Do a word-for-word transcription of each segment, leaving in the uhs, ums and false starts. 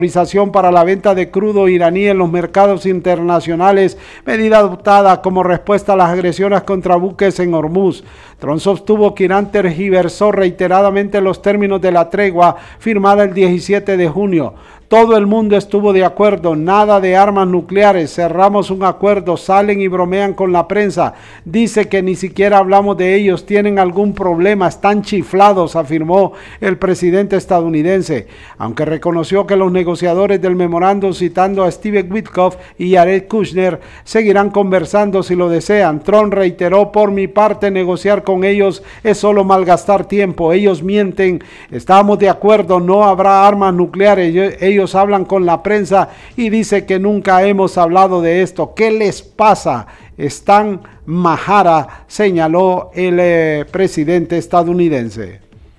autorización para la venta de crudo iraní en los mercados internacionales, medida adoptada como respuesta a las agresiones contra buques en Hormuz. Trump sostuvo que Irán tergiversó reiteradamente los términos de la tregua firmada el diecisiete de junio. Todo el mundo estuvo de acuerdo, nada de armas nucleares, cerramos un acuerdo, salen y bromean con la prensa, dice que ni siquiera hablamos de ellos, tienen algún problema, están chiflados, afirmó el presidente estadounidense, aunque reconoció que los negociadores del memorándum, citando a Steve Witkoff y Jared Kushner, seguirán conversando si lo desean. Trump reiteró: por mi parte, negociar con ellos es solo malgastar tiempo, ellos mienten, estamos de acuerdo, no habrá armas nucleares, ellos Ellos hablan con la prensa y dice que nunca hemos hablado de esto. ¿Qué les pasa? Están majara, señaló el eh, presidente estadounidense.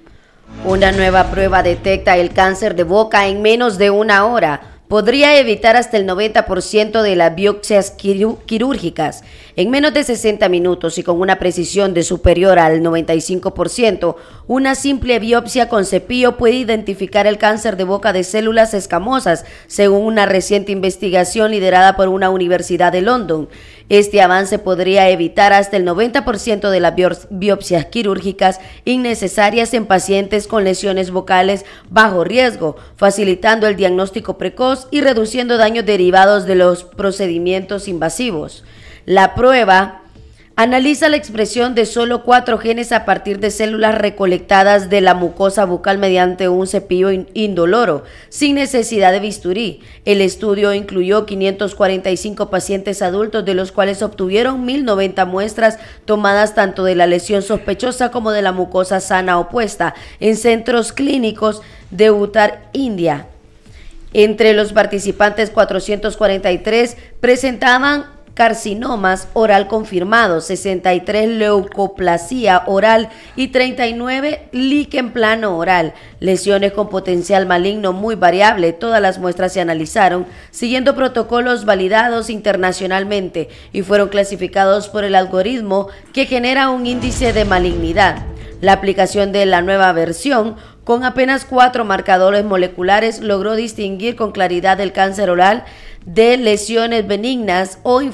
Una nueva prueba detecta el cáncer de boca en menos de una hora. Podría evitar hasta el noventa por ciento de las biopsias quirúrgicas. En menos de sesenta minutos y con una precisión de superior al noventa y cinco por ciento, una simple biopsia con cepillo puede identificar el cáncer de boca de células escamosas, según una reciente investigación liderada por una universidad de London. Este avance podría evitar hasta el noventa por ciento de las biopsias quirúrgicas innecesarias en pacientes con lesiones vocales bajo riesgo, facilitando el diagnóstico precoz y reduciendo daños derivados de los procedimientos invasivos. La prueba analiza la expresión de solo cuatro genes a partir de células recolectadas de la mucosa bucal mediante un cepillo indoloro, sin necesidad de bisturí. El estudio incluyó quinientos cuarenta y cinco pacientes adultos, de los cuales obtuvieron mil noventa muestras tomadas tanto de la lesión sospechosa como de la mucosa sana opuesta, en centros clínicos de Uttar, India. Entre los participantes, cuatrocientos cuarenta y tres presentaban carcinomas oral confirmados, sesenta y tres leucoplasia oral y treinta y nueve líquen plano oral, lesiones con potencial maligno muy variable. Todas las muestras se analizaron siguiendo protocolos validados internacionalmente y fueron clasificados por el algoritmo que genera un índice de malignidad. La aplicación de la nueva versión, con apenas cuatro marcadores moleculares, logró distinguir con claridad el cáncer oral de lesiones benignas o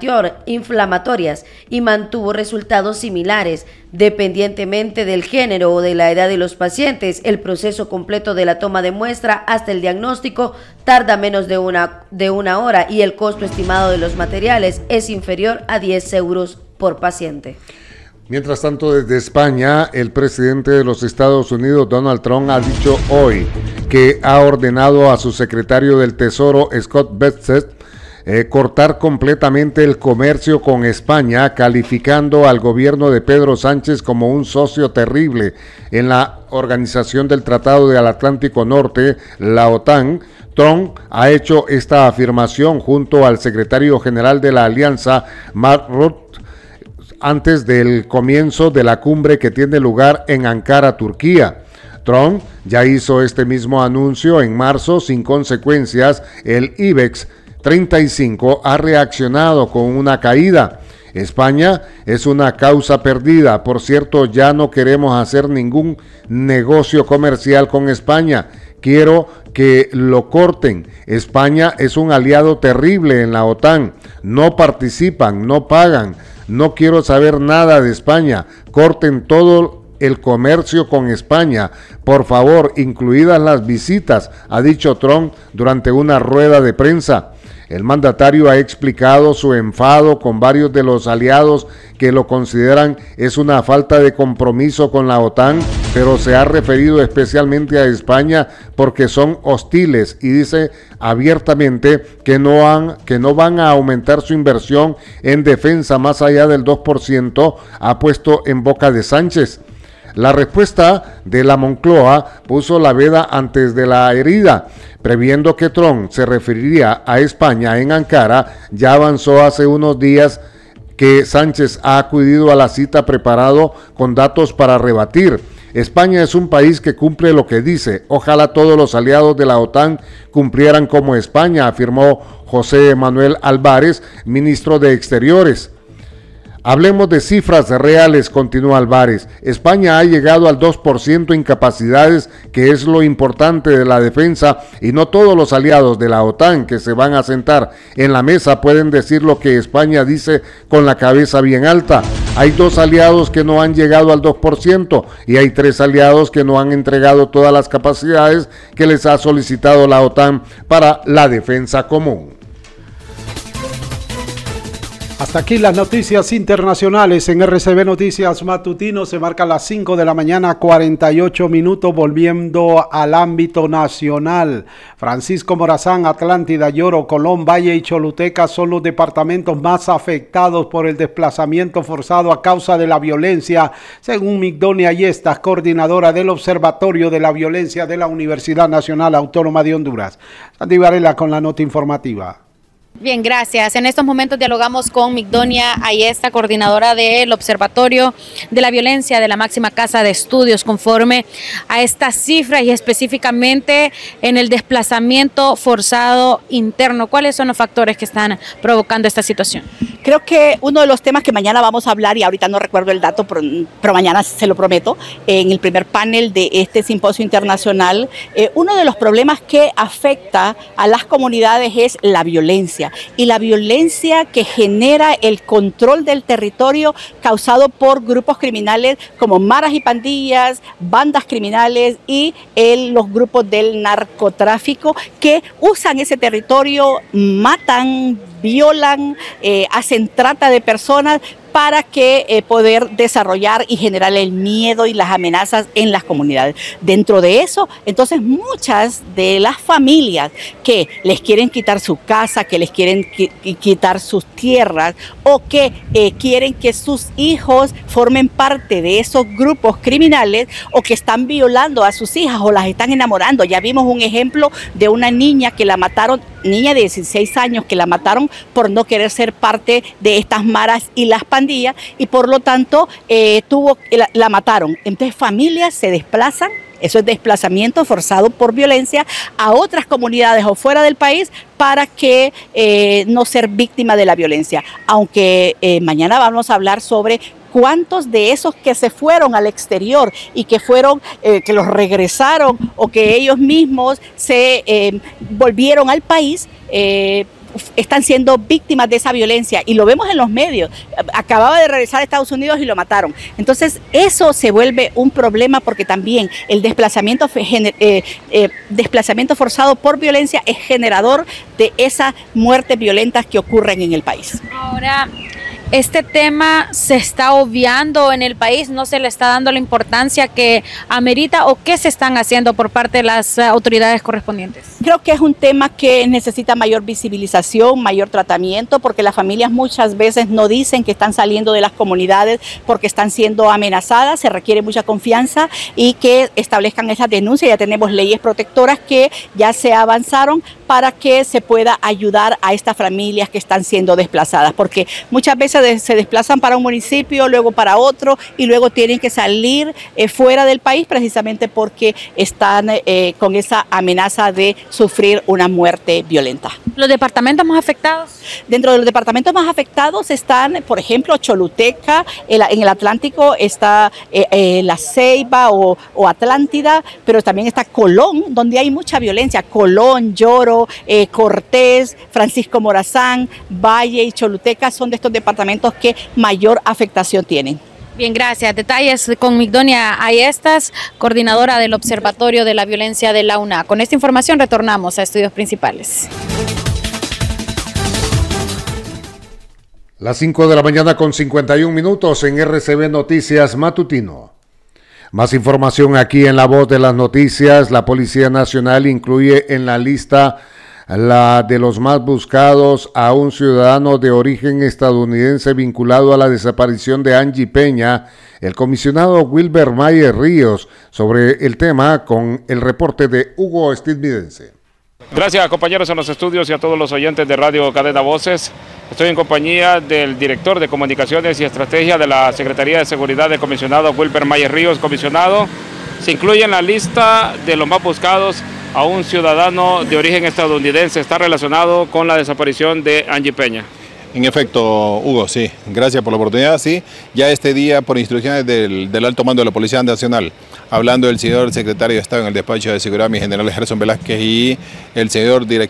inflamatorias y mantuvo resultados similares. Dependientemente del género o de la edad de los pacientes, el proceso completo de la toma de muestra hasta el diagnóstico tarda menos de una, de una hora y el costo estimado de los materiales es inferior a diez euros por paciente. Mientras tanto, desde España, el presidente de los Estados Unidos, Donald Trump, ha dicho hoy que ha ordenado a su secretario del Tesoro, Scott Bessent, eh, cortar completamente el comercio con España, calificando al gobierno de Pedro Sánchez como un socio terrible en la Organización del Tratado del Atlántico Norte, la OTAN. Trump ha hecho esta afirmación junto al secretario general de la alianza, Mark Rutte, antes del comienzo de la cumbre que tiene lugar en Ankara, Turquía. Trump ya hizo este mismo anuncio en marzo sin consecuencias. El IBEX treinta y cinco ha reaccionado con una caída. España es una causa perdida. Por cierto, ya no queremos hacer ningún negocio comercial con España. Quiero que lo corten. España es un aliado terrible en la OTAN. No participan, no pagan. No quiero saber nada de España. Corten todo el comercio con España, por favor, incluidas las visitas, ha dicho Trump durante una rueda de prensa. El mandatario ha explicado su enfado con varios de los aliados que lo consideran es una falta de compromiso con la OTAN, pero se ha referido especialmente a España porque son hostiles y dice abiertamente que no, han, que no van a aumentar su inversión en defensa más allá del dos por ciento, ha puesto en boca de Sánchez. La respuesta de la Moncloa puso la veda antes de la herida. Previendo que Trump se referiría a España en Ankara, ya avanzó hace unos días que Sánchez ha acudido a la cita preparado con datos para rebatir. España es un país que cumple lo que dice. Ojalá todos los aliados de la OTAN cumplieran como España, afirmó José Manuel Álvarez, ministro de Exteriores. Hablemos de cifras reales, continúa Álvarez. España ha llegado al dos por ciento en capacidades, que es lo importante de la defensa, y no todos los aliados de la OTAN que se van a sentar en la mesa pueden decir lo que España dice con la cabeza bien alta. Hay dos aliados que no han llegado al dos por ciento y hay tres aliados que no han entregado todas las capacidades que les ha solicitado la OTAN para la defensa común. Hasta aquí las noticias internacionales en R C B Noticias Matutino. Se marcan las cinco de la mañana, cuarenta y ocho minutos, volviendo al ámbito nacional. Francisco Morazán, Atlántida, Lloro, Colón, Valle y Choluteca son los departamentos más afectados por el desplazamiento forzado a causa de la violencia, según Migdonia Ayestas, coordinadora del Observatorio de la Violencia de la Universidad Nacional Autónoma de Honduras. Sandy Varela con la nota informativa. Bien, gracias. En estos momentos dialogamos con Migdonia Ayesta, coordinadora del Observatorio de la Violencia de la máxima casa de estudios, conforme a estas cifras y específicamente en el desplazamiento forzado interno. ¿Cuáles son los factores que están provocando esta situación? Creo que uno de los temas que mañana vamos a hablar, y ahorita no recuerdo el dato, pero, pero mañana se lo prometo, en el primer panel de este simposio internacional, eh, uno de los problemas que afecta a las comunidades es la violencia. Y la violencia que genera el control del territorio causado por grupos criminales como maras y pandillas, bandas criminales y el, los grupos del narcotráfico que usan ese territorio, matan, violan, eh, hacen trata de personas para que eh, poder desarrollar y generar el miedo y las amenazas en las comunidades. Dentro de eso, entonces muchas de las familias que les quieren quitar su casa, que les quieren qui- quitar sus tierras o que eh, quieren que sus hijos formen parte de esos grupos criminales o que están violando a sus hijas o las están enamorando. Ya vimos un ejemplo de una niña que la mataron, niña de dieciséis años que la mataron por no querer ser parte de estas maras y las pandillas, y por lo tanto eh, tuvo, la, la mataron. Entonces familias se desplazan, eso es desplazamiento forzado por violencia, a otras comunidades o fuera del país para que eh, no ser víctima de la violencia. Aunque eh, mañana vamos a hablar sobre cuántos de esos que se fueron al exterior y que fueron, eh, que los regresaron o que ellos mismos se eh, volvieron al país, eh, están siendo víctimas de esa violencia, y lo vemos en los medios. Acababa de regresar a Estados Unidos y lo mataron. Entonces eso se vuelve un problema, porque también el desplazamiento, eh, eh, desplazamiento forzado por violencia es generador de esas muertes violentas que ocurren en el país. Ahora, este tema se está obviando en el país, no se le está dando la importancia que amerita, o qué se están haciendo por parte de las autoridades correspondientes. Creo que es un tema que necesita mayor visibilización, mayor tratamiento, porque las familias muchas veces no dicen que están saliendo de las comunidades porque están siendo amenazadas. Se requiere mucha confianza y que establezcan esas denuncias. Ya tenemos leyes protectoras que ya se avanzaron para que se pueda ayudar a estas familias que están siendo desplazadas, porque muchas veces se desplazan para un municipio, luego para otro, y luego tienen que salir eh, fuera del país precisamente porque están eh, con esa amenaza de sufrir una muerte violenta. ¿Los departamentos más afectados? Dentro de los departamentos más afectados están, por ejemplo, Choluteca, el, en el Atlántico está eh, eh, La Ceiba o, o Atlántida, pero también está Colón, donde hay mucha violencia. Colón, Lloro, eh, Cortés, Francisco Morazán, Valle y Choluteca son de estos departamentos que mayor afectación tienen. Bien, gracias. Detalles con Migdonia Ayestas, coordinadora del Observatorio de la Violencia de la U N A. Con esta información retornamos a estudios principales. Las cinco de la mañana con cincuenta y un minutos en R C B Noticias Matutino. Más información aquí en La Voz de las Noticias. La Policía Nacional incluye en la lista la de los más buscados a un ciudadano de origen estadounidense vinculado a la desaparición de Angie Peña. El comisionado Wilber Mayer Ríos sobre el tema con el reporte de Hugo Estividense. Gracias, compañeros en los estudios y a todos los oyentes de Radio Cadena Voces. Estoy en compañía del director de Comunicaciones y Estrategia de la Secretaría de Seguridad del comisionado Wilber Mayer Ríos. Comisionado, se incluye en la lista de los más buscados a un ciudadano de origen estadounidense. ¿Está relacionado con la desaparición de Angie Peña? En efecto, Hugo, sí, gracias por la oportunidad, sí. Ya este día, por instrucciones del, del alto mando de la Policía Nacional, hablando del señor secretario de Estado en el despacho de Seguridad, mi general Gerson Velázquez, y el señor director